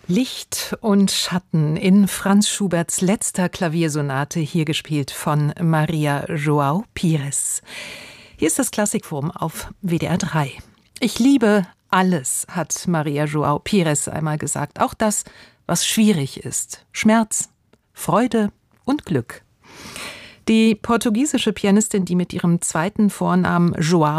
Licht und Schatten in Franz Schuberts letzter Klaviersonate, hier gespielt von Maria João Pires. Hier ist das Klassikforum auf WDR 3. Ich liebe alles, hat Maria João Pires einmal gesagt. Auch das, was schwierig ist. Schmerz, Freude und Glück. Die portugiesische Pianistin, die mit ihrem zweiten Vornamen João